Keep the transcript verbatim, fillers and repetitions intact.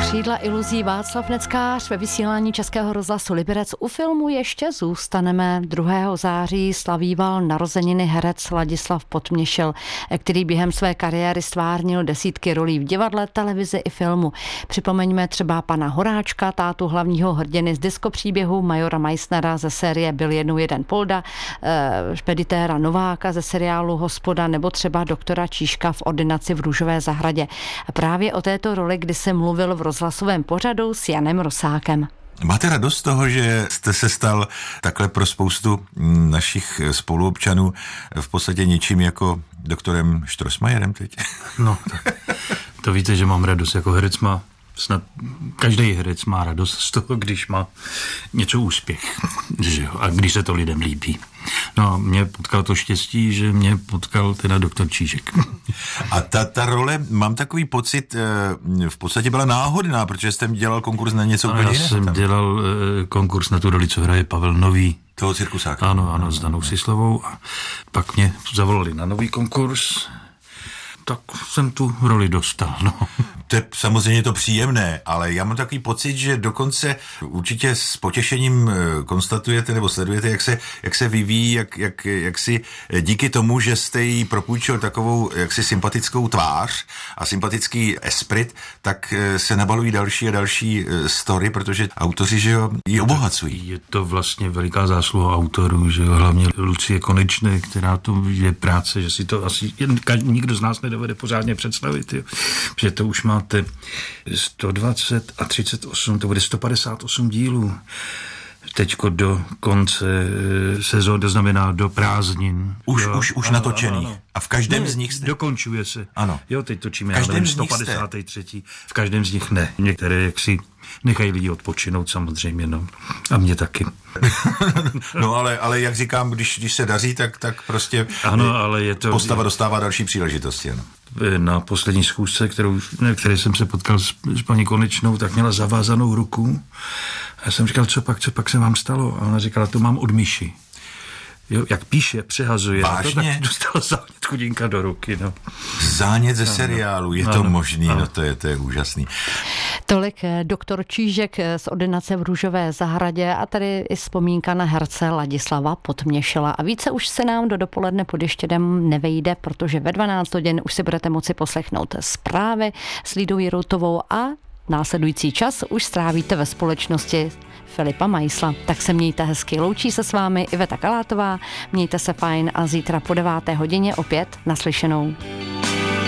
Křídla iluzí Václav Neckář ve vysílání Českého rozhlasu Liberec. U filmu ještě zůstaneme. druhého září slavíval narozeniny herec Ladislav Podměšil, který během své kariéry stvárnil desítky rolí v divadle, televizi i filmu. Připomeňme třeba pana Horáčka, tátu hlavního hrdiny z diskopříběhu, majora Meissnera ze série Byl jednou jeden Polda, špeditéra Nováka ze seriálu Hospoda nebo třeba doktora Číška v Ordinaci v Růžové zahradě. A právě o této roli, kdy se mluvil v rozhlasovém pořadu s Janem Rosákem. Máte radost z toho, že jste se stal takhle pro spoustu našich spoluobčanů v podstatě něčím jako doktorem Štrosmajerem teď? No, tak to víte, že mám radost. Jako herec má, snad každý herec má radost z toho, když má něco úspěch, že jo? A když se to lidem líbí. No a mě potkal to štěstí, že mě potkal teda doktor Čížek. A ta, ta role, mám takový pocit, v podstatě byla náhodná, protože jste dělal konkurs na něco úplně jiného. Já jsem tam dělal konkurs na tu roli, co hraje Pavel Nový. Toho cirkusáka. Ano, ano, s Danou Sislovou. A pak mě zavolali na nový konkurs, tak jsem tu roli dostal, no. To je samozřejmě to příjemné, ale já mám takový pocit, že dokonce určitě s potěšením konstatujete nebo sledujete, jak se, jak se vyvíjí, jak, jak, jak si díky tomu, že jste jí propůjčil takovou jaksi sympatickou tvář a sympatický esprit, tak se nabalují další a další story, protože autoři, že jo, ji obohacují. Je to vlastně veliká zásluha autorů, že jo, hlavně Lucie Konečné, která to je práce, že si to asi nikdo z nás nedovede pořádně představit, jo. Že to už máte sto dvacet a třicet osm, to bude sto padesát osm dílů. Teďko do konce sezóny, to znamená do prázdnin. Už, jo, už, už ano, natočený. Ano. A v každém ne, z nich jste? Dokončuje se. Ano. Jo, teď točíme, v každém sto padesát tři. V každém z nich ne. Některé jaksi nechají lidi odpočinout samozřejmě, no. A mě taky. No ale, ale jak říkám, když, když se daří, tak, tak prostě ano, ale je to, postava dostává další příležitosti. Ano. Na poslední schůzce, kterou, ne, které jsem se potkal s, s paní Konečnou, tak měla zavázanou ruku. A já jsem říkal, co pak, co pak se vám stalo? A ona říkala, to mám od myši. Jo, jak píše, přehazuje. Vážně? To, tak dostala zánět chudinka do ruky. No. Zánět ze seriálu, je to ano, možný, ano. No to je, to je úžasný. Tolik doktor Čížek z Ordinace v Růžové zahradě a tady i vzpomínka na herce Ladislava Podměšila. A více už se nám do dopoledne pod ještědem nevejde, protože ve dvanáct hodin už si budete moci poslechnout zprávy s Lídou Jiroutovou a následující čas už strávíte ve společnosti Filipa Meissla. Tak se mějte hezky. Loučí se s vámi Iveta Kalátová. Mějte se fajn a zítra po deváté hodině opět naslyšenou.